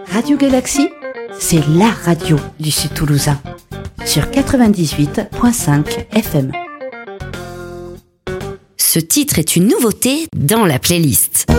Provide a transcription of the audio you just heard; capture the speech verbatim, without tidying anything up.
Radio Galaxy, c'est la radio du Sud Toulousain. Sur quatre-vingt-dix-huit virgule cinq F M. Ce titre est une nouveauté dans la playlist.